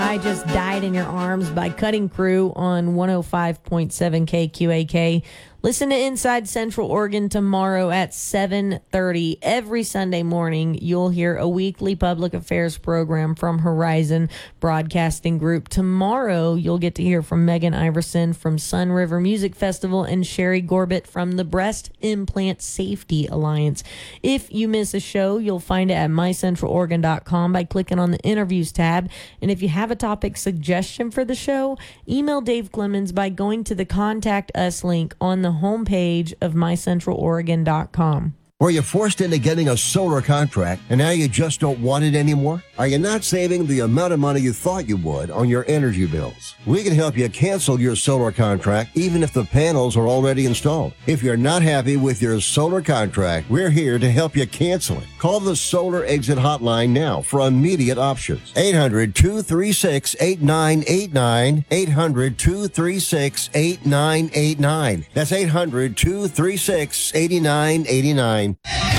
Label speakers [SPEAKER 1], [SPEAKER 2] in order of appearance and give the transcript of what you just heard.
[SPEAKER 1] I Just Died in Your Arms by Cutting Crew on 105.7 KQAK. Listen to Inside Central Oregon tomorrow at 7:30. Every Sunday morning, you'll hear a weekly public affairs program from Horizon Broadcasting Group. Tomorrow, you'll get to hear from Megan Iverson from Sun River Music Festival and Sherry Gorbett from the Breast Implant Safety Alliance. If you miss a show, you'll find it at mycentraloregon.com by clicking on the interviews tab. And if you have a topic suggestion for the show, email Dave Clemens by going to the Contact Us link on the homepage of mycentraloregon.com.
[SPEAKER 2] Were you forced into getting a solar contract and now you just don't want it anymore? Are you not saving the amount of money you thought you would on your energy bills? We can help you cancel your solar contract even if the panels are already installed. If you're not happy with your solar contract, we're here to help you cancel it. Call the Solar Exit Hotline now for immediate options. 800-236-8989. 800-236-8989. That's 800-236-8989.